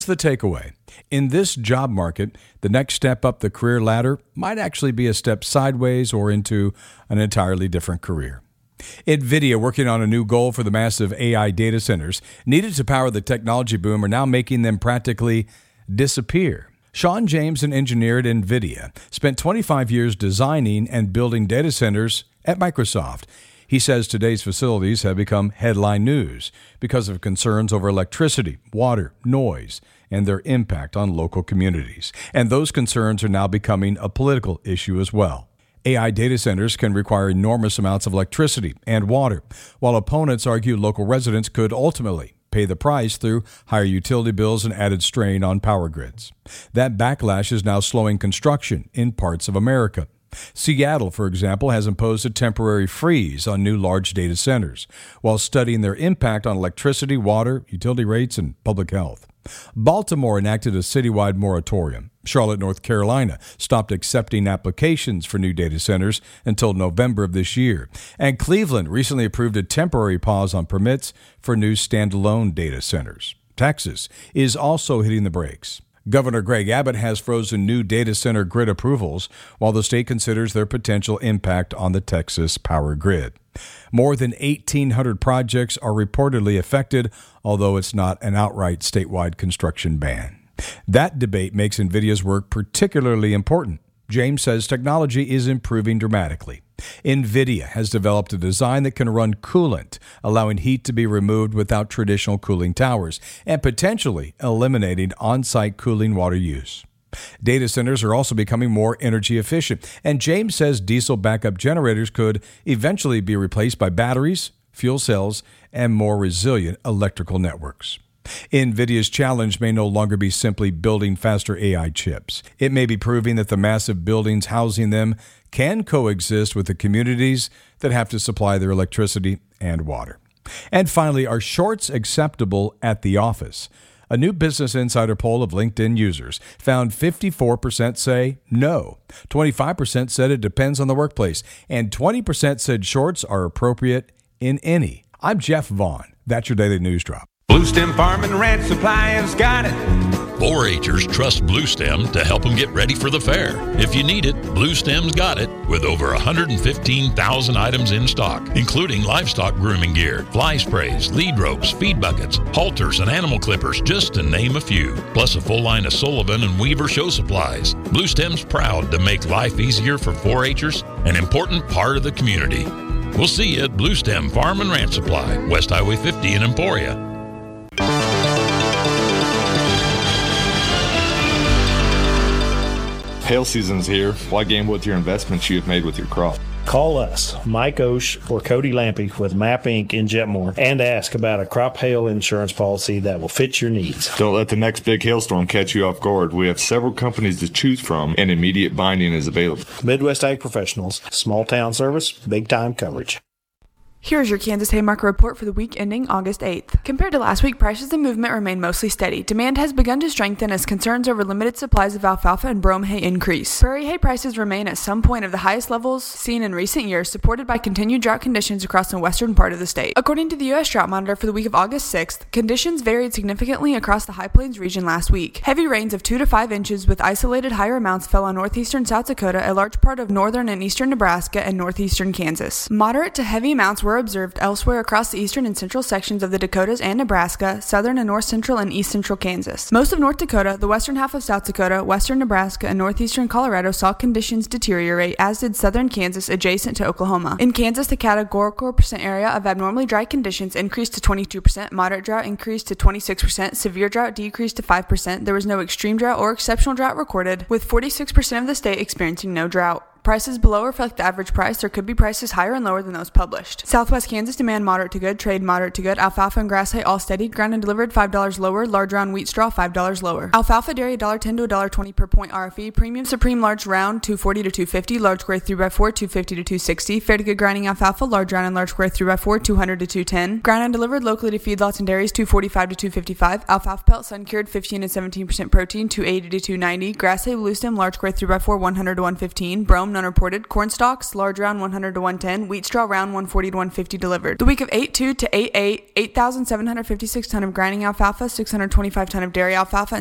The takeaway. In this job market, the next step up the career ladder might actually be a step sideways or into an entirely different career. NVIDIA, working on a new goal for the massive AI data centers needed to power the technology boom, are now making them practically disappear. Sean James, an engineer at NVIDIA, spent 25 years designing and building data centers at Microsoft. He says today's facilities have become headline news because of concerns over electricity, water, noise, and their impact on local communities. And those concerns are now becoming a political issue as well. AI data centers can require enormous amounts of electricity and water, while opponents argue local residents could ultimately pay the price through higher utility bills and added strain on power grids. That backlash is now slowing construction in parts of America. Seattle, for example, has imposed a temporary freeze on new large data centers while studying their impact on electricity, water, utility rates, and public health. Baltimore enacted a citywide moratorium. Charlotte, North Carolina, stopped accepting applications for new data centers until November of this year. And Cleveland recently approved a temporary pause on permits for new standalone data centers. Texas is also hitting the brakes. Governor Greg Abbott has frozen new data center grid approvals while the state considers their potential impact on the Texas power grid. More than 1,800 projects are reportedly affected, although it's not an outright statewide construction ban. That debate makes NVIDIA's work particularly important. James says technology is improving dramatically. NVIDIA has developed a design that can run coolant, allowing heat to be removed without traditional cooling towers, and potentially eliminating on-site cooling water use. Data centers are also becoming more energy efficient, and James says diesel backup generators could eventually be replaced by batteries, fuel cells, and more resilient electrical networks. NVIDIA's challenge may no longer be simply building faster AI chips. It may be proving that the massive buildings housing them can coexist with the communities that have to supply their electricity and water. And finally, are shorts acceptable at the office? A new Business Insider poll of LinkedIn users found 54% say no, 25% said it depends on the workplace, and 20% said shorts are appropriate in any. I'm Jeff Vaughn. That's your Daily News Drop. Blue Stem Farm and Ranch Supply has got it. 4-H'ers trust Blue Stem to help them get ready for the fair. If you need it, Blue Stem's got it, with over 115,000 items in stock, including livestock grooming gear, fly sprays, lead ropes, feed buckets, halters, and animal clippers, just to name a few. Plus a full line of Sullivan and Weaver show supplies. Blue Stem's proud to make life easier for 4-H'ers, an important part of the community. We'll see you at Blue Stem Farm and Ranch Supply, West Highway 50 in Emporia. Hail season's here. Why gamble with your investments you have made with your crop? Call us, Mike Osh or Cody Lampy with MAP Inc. in Jetmore, and ask about a crop hail insurance policy that will fit your needs. Don't let the next big hailstorm catch you off guard. We have several companies to choose from, and immediate binding is available. Midwest Ag Professionals, small town service, big time coverage. Here's your Kansas Haymarket report for the week ending August 8th. Compared to last week, prices and movement remain mostly steady. Demand has begun to strengthen as concerns over limited supplies of alfalfa and brome hay increase. Prairie hay prices remain at some point of the highest levels seen in recent years, supported by continued drought conditions across the western part of the state. According to the U.S. Drought Monitor for the week of August 6th, conditions varied significantly across the High Plains region last week. Heavy rains of 2 to 5 inches with isolated higher amounts fell on northeastern South Dakota, a large part of northern and eastern Nebraska, and northeastern Kansas. Moderate to heavy amounts were observed elsewhere across the eastern and central sections of the Dakotas and Nebraska, southern and north central and east central Kansas. Most of North Dakota, the western half of South Dakota, western Nebraska, and northeastern Colorado saw conditions deteriorate, as did southern Kansas adjacent to Oklahoma. In Kansas, the categorical percent area of abnormally dry conditions increased to 22%, moderate drought increased to 26%, severe drought decreased to 5%. There was no extreme drought or exceptional drought recorded, with 46% of the state experiencing no drought. Prices below reflect the average price. There could be prices higher and lower than those published. Southwest Kansas demand moderate to good, trade moderate to good. Alfalfa and grass hay all steady. Ground and delivered $5 lower. Large round wheat straw $5 lower. Alfalfa dairy $1.10 to $1.20 per point RFE. Premium Supreme large round $2.40 to $2.50. Large gray 3x4 $2.50 to $2.60. Fair to good grinding alfalfa large round and large gray 3x4 $200 to $2.10. Ground and delivered locally to feedlots and dairies $2.45 to $2.55. Alfalfa pelt sun cured 15 and 17% protein $2.80 to $2.90. Grass hay blue stem large gray 3x4 $100 to $115. Brome durum, none reported. Corn stalks, large round 100 to 110. Wheat straw round 140 to 150 delivered. The week of 8-2 to 8-8, 8,756 ton of grinding alfalfa, 625 ton of dairy alfalfa,